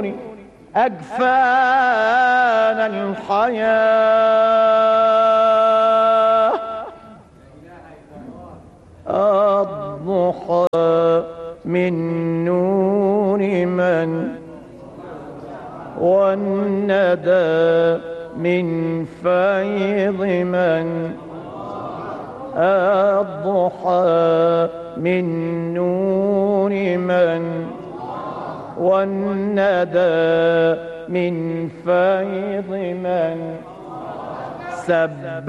أجفانا الحياة الضحى من نور من والندى من فيض من الضحى من نور من والندى من فيض من سبح